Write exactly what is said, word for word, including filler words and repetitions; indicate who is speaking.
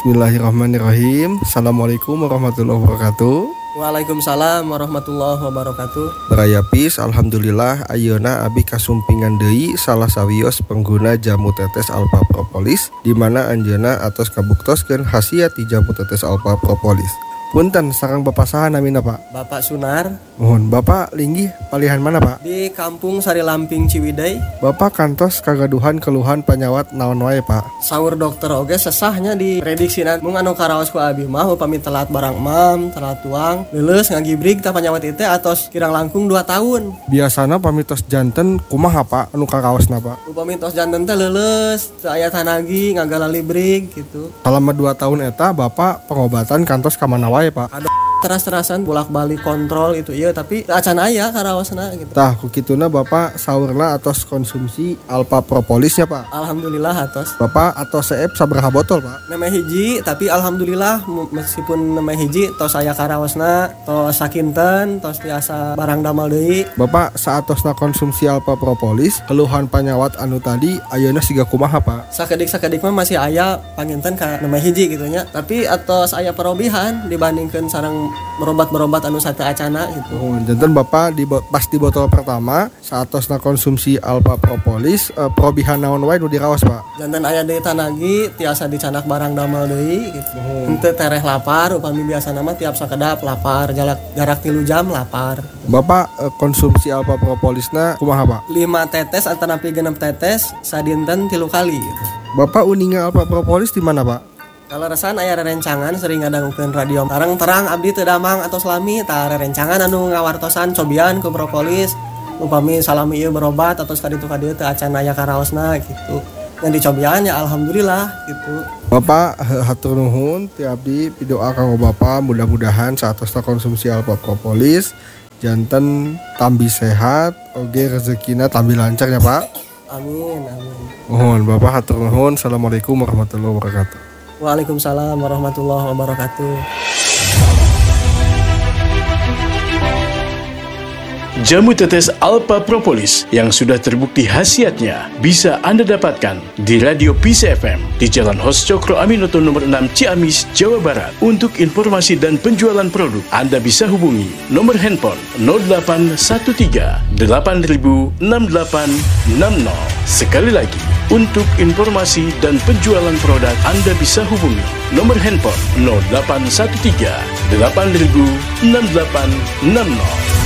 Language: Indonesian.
Speaker 1: Bismillahirrahmanirrahim. Assalamualaikum warahmatullahi wabarakatuh.
Speaker 2: Waalaikumsalam warahmatullahi wabarakatuh.
Speaker 1: Berayapis, alhamdulillah ayeuna abi kasumpingan deui salah sawios pengguna jamu tetes Alpha Propolis, di mana anjeunna atos kabuktoskeun khasiat ti jamu tetes Alpha Propolis. Punten, sareng Bapak saha namina Pak?
Speaker 2: Bapak Sunar.
Speaker 1: Mohon Bapak linggih palihan mana Pak?
Speaker 2: Di Kampung Sari Lamping Ciwidey.
Speaker 1: Bapak kantos kagaduhan keluhan panyawat naon wae Pak?
Speaker 2: Saur dokter oge sesahnya di prediksina mung anu karaos ku abi mah upami telat barang mam, telat tuang, leuleus ngagibrig ta panyawat ieu teh atos kirang langkung dua tahun.
Speaker 1: Biasana pamitos janten kumaha Pak anu karaosna Pak?
Speaker 2: Upami tos janten teh leuleus, teu aya tanagi, ngagalali brig gitu.
Speaker 1: Selama dua tahun eta Bapak pengobatan kantos ka mana wae Pak?
Speaker 2: Ada teras-terasan bolak-balik kontrol itu iya tapi acan aya karaosna gitu.
Speaker 1: Tah ku kituna Bapak saurna atos konsumsi Alpha Propolisnya Pak.
Speaker 2: Alhamdulillah atos.
Speaker 1: Bapak atos seep sabaraha botol Pak?
Speaker 2: Nemeh hiji tapi alhamdulillah meskipun nemeh hiji tos aya karaosna, tos sakinten, tos tiasa barang damal deui.
Speaker 1: Bapak saatosna konsumsi Alpha Propolis, keluhan panyawat anu tadi ayeuna siga kumaha Pak?
Speaker 2: Sakedik-sakedik mah masih aya panginten ka nemeh hiji gitu nya. Tapi atos aya perobihan dibandingkeun sareng berobat-berobat anu sate acana gitu.
Speaker 1: Oh, janten Bapak di pas di botol pertama saatosna konsumsi Alpha Propolis eh, perobihan naon wae nu diraos Pak?
Speaker 2: Janten aya deui tanagi tiasa dicanak barang damal deui gitu. Henteu tereh lapar upami biasana mah tiap sakedap lapar jarak jarak tilu jam lapar.
Speaker 1: Bapak eh, konsumsi Alpha Propolisna kumaha Pak?
Speaker 2: lima tetes atanapi genep tetes sadinten tilu kali gitu.
Speaker 1: Bapak uninga Alpha Propolis di mana Pak?
Speaker 2: Kalau resan aya rerencangan sering ngadangukeun radio terang-terang abdi teu damang atau salami tah rerencangan anu ngawartosan cobian ku propolis upami salami ieu berobat atau kaditu kadieu teu acan aya karaosna gitu. Yang dicobian ya alhamdulillah gitu.
Speaker 1: Bapak hatur nuhun ti abdi pidoa kanggo Bapak mudah-mudahan saatosna konsumsi Alpha Propolis janten tambi sehat oge rezekina tambi lancar ya Pak.
Speaker 2: Amin amin.
Speaker 1: Mohon Bapak hatur nuhun. Assalamualaikum warahmatullahi wabarakatuh.
Speaker 2: Waalaikumsalam warahmatullahi wabarakatuh.
Speaker 3: Jamu tetes Alpha Propolis yang sudah terbukti khasiatnya bisa Anda dapatkan di Radio Peace F M di Jalan Hos Cokro Aminoto nomor enam Ciamis, Jawa Barat. Untuk informasi dan penjualan produk, Anda bisa hubungi nomor handphone nol delapan satu tiga delapan nol enam delapan enam nol. Sekali lagi, untuk informasi dan penjualan produk, Anda bisa hubungi nomor handphone nol delapan satu tiga delapan nol enam delapan enam nol.